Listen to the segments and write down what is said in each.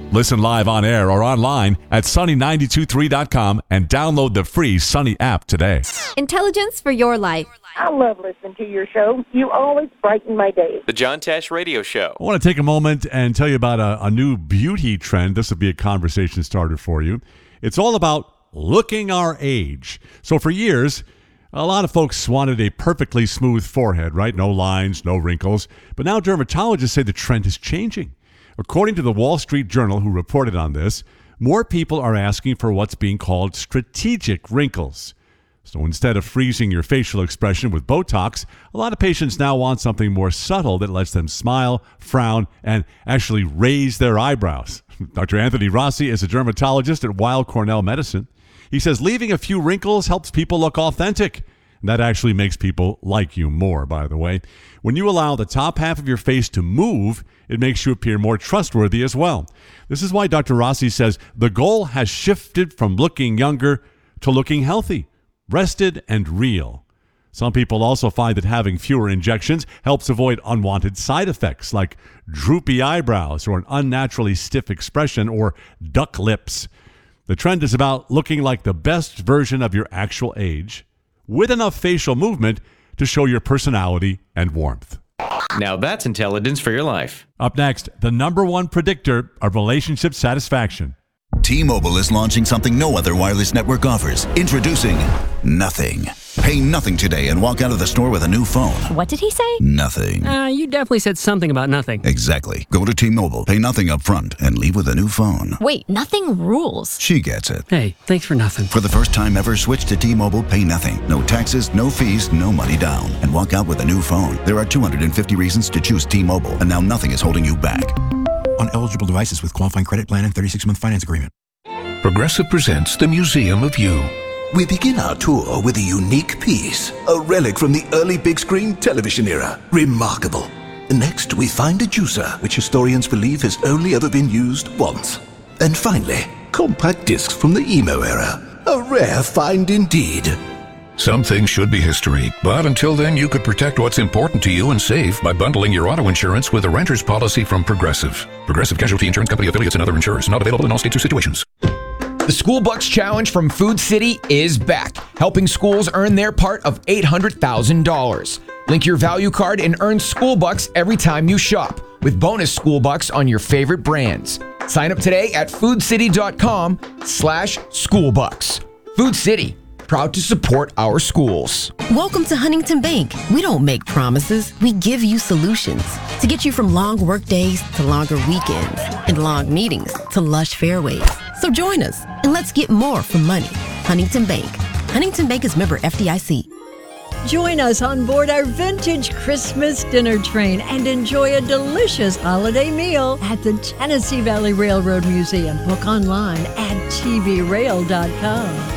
Listen live on air or online at sunny923.com and download the free Sunny app today. Intelligence for your life. I love listening to your show. You always brighten my day. The John Tesh Radio Show. I want to take a moment and tell you about a new beauty trend. This will be a conversation starter for you. It's all about looking our age. So for years, a lot of folks wanted a perfectly smooth forehead, right? No lines, no wrinkles. But now dermatologists say the trend is changing. According to the Wall Street Journal, who reported on this, more people are asking for what's being called strategic wrinkles. So instead of freezing your facial expression with Botox, a lot of patients now want something more subtle that lets them smile, frown, and actually raise their eyebrows. Dr. Anthony Rossi is a dermatologist at Weill Cornell Medicine. He says leaving a few wrinkles helps people look authentic. That actually makes people like you more, by the way. When you allow the top half of your face to move, it makes you appear more trustworthy as well. This is why Dr. Rossi says the goal has shifted from looking younger to looking healthy, rested, and real. Some people also find that having fewer injections helps avoid unwanted side effects like droopy eyebrows or an unnaturally stiff expression or duck lips. The trend is about looking like the best version of your actual age, with enough facial movement to show your personality and warmth. Now that's intelligence for your life. Up next, the number one predictor of relationship satisfaction. T-Mobile is launching something no other wireless network offers. Introducing Nothing. Pay nothing today and walk out of the store with a new phone. What did he say? Nothing. You definitely said something about nothing. Exactly. Go to T-Mobile, pay nothing up front, and leave with a new phone. Wait, nothing rules. She gets it. Hey, thanks for nothing. For the first time ever, switch to T-Mobile, pay nothing. No taxes, no fees, no money down. And walk out with a new phone. There are 250 reasons to choose T-Mobile, and now nothing is holding you back. On eligible devices with qualifying credit plan and 36-month finance agreement. Progressive presents the Museum of You. We begin our tour with a unique piece, a relic from the early big screen television era. Remarkable. Next, we find a juicer, which historians believe has only ever been used once. And finally, compact discs from the emo era. A rare find indeed. Some things should be history, but until then you could protect what's important to you and save by bundling your auto insurance with a renter's policy from Progressive. Progressive Casualty Insurance Company affiliates and other insurers. Not available in all states or situations. The School Bucks Challenge from Food City is back, helping schools earn their part of $800,000. Link your value card and earn School Bucks every time you shop, with bonus School Bucks on your favorite brands. Sign up today at foodcity.com/schoolbucks. Food City, proud to support our schools. Welcome to Huntington Bank. We don't make promises, we give you solutions to get you from long work days to longer weekends and long meetings to lush fairways. So join us and let's get more from money. Huntington Bank. Huntington Bank is member FDIC. Join us on board our vintage Christmas dinner train and enjoy a delicious holiday meal at the Tennessee Valley Railroad Museum. Book online at tvrail.com.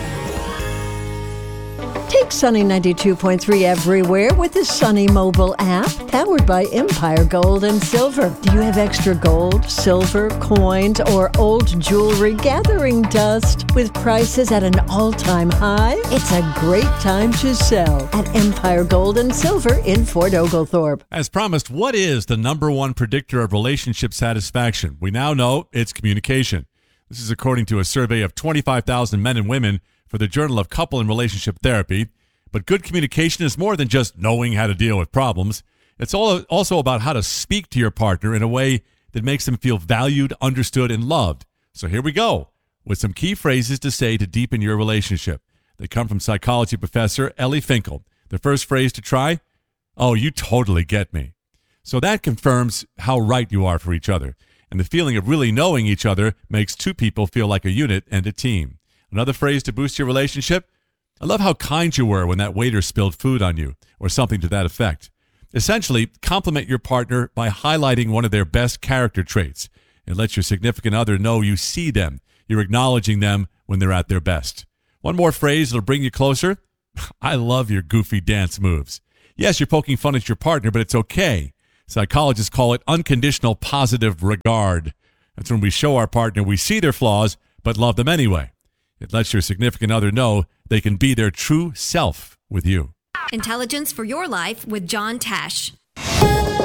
Take Sunny 92.3 everywhere with the Sunny mobile app, powered by Empire Gold and Silver. Do you have extra gold, silver, coins, or old jewelry gathering dust with prices at an all-time high? It's a great time to sell at Empire Gold and Silver in Fort Oglethorpe. As promised, what is the number one predictor of relationship satisfaction? We now know it's communication. This is according to a survey of 25,000 men and women for the Journal of Couple and Relationship Therapy. But good communication is more than just knowing how to deal with problems. It's also about how to speak to your partner in a way that makes them feel valued, understood, and loved. So here we go with some key phrases to say to deepen your relationship. They come from psychology professor Ellie Finkel. The first phrase to try, "Oh, you totally get me." So that confirms how right you are for each other. And the feeling of really knowing each other makes two people feel like a unit and a team. Another phrase to boost your relationship, "I love how kind you were when that waiter spilled food on you," or something to that effect. Essentially, compliment your partner by highlighting one of their best character traits. It lets your significant other know you see them. You're acknowledging them when they're at their best. One more phrase that'll bring you closer. "I love your goofy dance moves." Yes, you're poking fun at your partner, but it's okay. Psychologists call it unconditional positive regard. That's when we show our partner we see their flaws, but love them anyway. It lets your significant other know they can be their true self with you. Intelligence for your life with John Tesh.